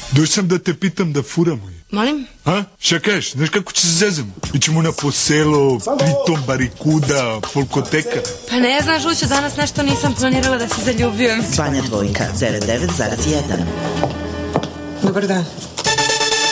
Došao sam da te pitam da furamo. Molim? A? Šta kažeš? Znaš kako će se zezamo? Ićemo na poselo, pritom barikuda, folkoteka. Pa ne znaš, Žuću, danas nešto nisam planirala da se zaljubljujem. Banja Dvojka, 99,1. Dobar dan.